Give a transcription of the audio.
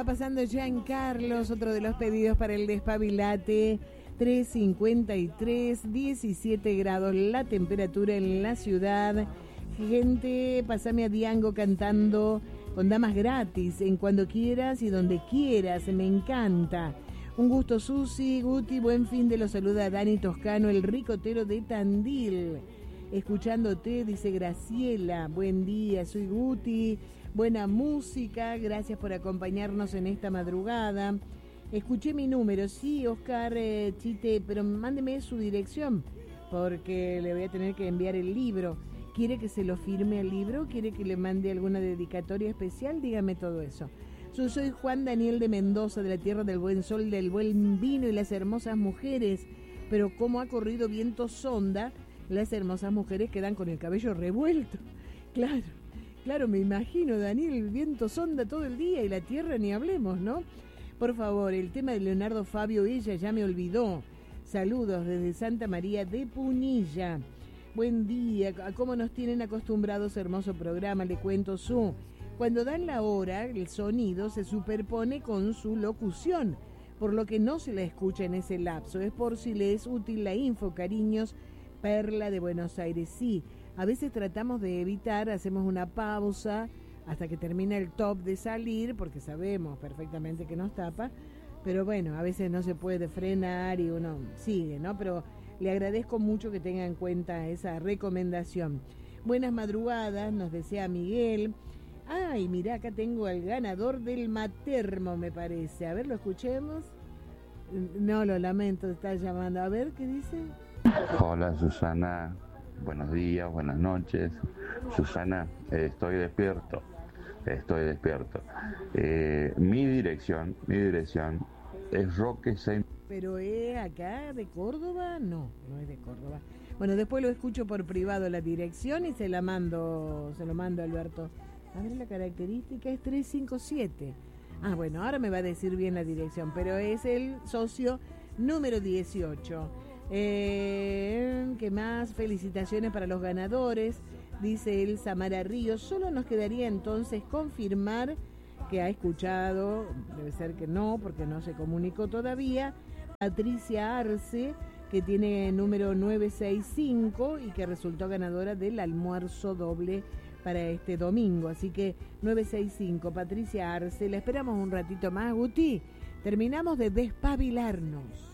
va pasando Giancarlos, otro de los pedidos para el Despabilate. 3:53, 17 grados la temperatura en la ciudad. Gente, pasame a Diango cantando con Damas Gratis en Cuando Quieras y Donde Quieras, me encanta. Un gusto, Susi, Guti, buen fin de los saluda Dani Toscano, el ricotero de Tandil. Escuchándote, dice Graciela, buen día, soy Guti, buena música, gracias por acompañarnos en esta madrugada. Escuché mi número, sí, Oscar Chite, pero mándeme su dirección, porque le voy a tener que enviar el libro. ¿Quiere que se lo firme el libro? ¿Quiere que le mande alguna dedicatoria especial? Dígame todo eso. Yo soy Juan Daniel de Mendoza, de la tierra del buen sol, del buen vino y las hermosas mujeres. Pero como ha corrido viento sonda, las hermosas mujeres quedan con el cabello revuelto. Claro, me imagino, Daniel, viento sonda todo el día y la tierra ni hablemos, ¿no? Por favor, el tema de Leonardo Fabio, Ella ya me olvidó. Saludos desde Santa María de Punilla. Buen día, a cómo nos tienen acostumbrados, hermoso programa, le cuento su... Cuando dan la hora, el sonido se superpone con su locución, por lo que no se la escucha en ese lapso. Es por si le es útil la info, cariños, Perla de Buenos Aires. Sí, a veces tratamos de evitar, hacemos una pausa hasta que termina el top de salir, porque sabemos perfectamente que nos tapa, pero bueno, a veces no se puede frenar y uno sigue, ¿no? Pero le agradezco mucho que tenga en cuenta esa recomendación. Buenas madrugadas, nos desea Miguel. Ay, mirá, acá tengo al ganador del Matermo, me parece. A ver, lo escuchemos. No, lo lamento, está llamando. A ver, ¿qué dice? Hola, Susana. Buenos días, buenas noches. Susana, estoy despierto. Mi dirección es Roque Saint. ¿Pero es acá de Córdoba? No es de Córdoba. Bueno, después lo escucho por privado la dirección y se lo mando a Alberto. A ver, la característica es 357. Ah, bueno, ahora me va a decir bien la dirección, pero es el socio número 18. ¿Qué más? Felicitaciones para los ganadores, dice el Samara Ríos. Solo nos quedaría entonces confirmar que ha escuchado, debe ser que no, porque no se comunicó todavía, Patricia Arce, que tiene número 965 y que resultó ganadora del almuerzo doble para este domingo. Así que 965, Patricia Arce. La esperamos un ratito más, Guti. Terminamos de despabilarnos.